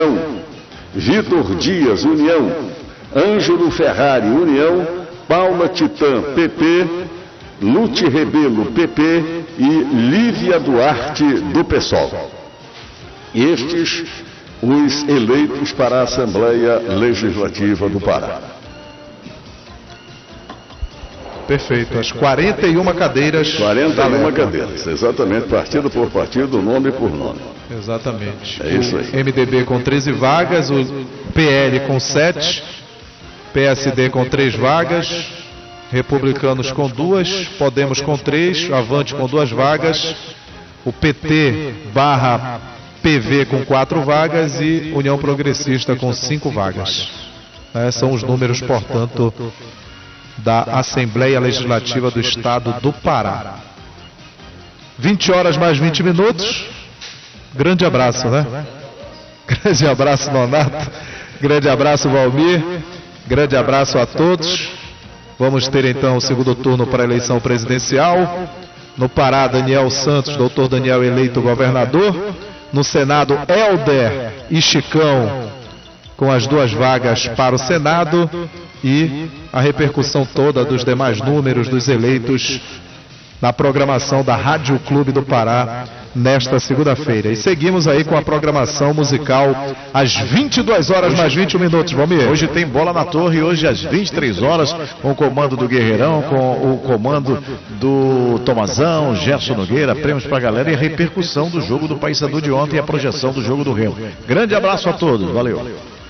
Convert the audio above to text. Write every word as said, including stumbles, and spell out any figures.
Vitor Dias, União. Ângelo Ferrari, União. Paula Titã, P P. Lute Rebelo, P P. E Lívia Duarte, do PSOL. Estes os eleitos para a Assembleia Legislativa do Pará. Perfeito, as quarenta e uma cadeiras. quarenta e uma cadeiras, exatamente, partido por partido, nome por nome. Exatamente. É isso aí. O M D B com treze vagas, o P L com sete, P S D com três vagas, Republicanos com duas, Podemos com três, Avante com duas vagas, o P T barra P V com quatro vagas e União Progressista com cinco vagas. É, são os números, portanto, da Assembleia Legislativa do Estado do Pará. vinte horas mais vinte minutos. Grande abraço, né? Grande abraço, Nonato. Grande abraço, Valmir. Grande abraço a todos. Vamos ter então o segundo turno para a eleição presidencial. No Pará, Daniel Santos, doutor Daniel eleito governador. No Senado, Helder e Chicão, com as duas vagas para o Senado. E a repercussão toda dos demais números dos eleitos na programação da Rádio Clube do Pará nesta segunda-feira. E seguimos aí com a programação musical às vinte e duas horas mais vinte e um minutos. Vamos ver. Hoje tem Bola na Torre, hoje às vinte e três horas, com o comando do Guerreirão, com o comando do Tomazão, Gerson Nogueira, prêmios pra galera e a repercussão do jogo do Paysandu de ontem e a projeção do jogo do Remo. Grande abraço a todos, valeu.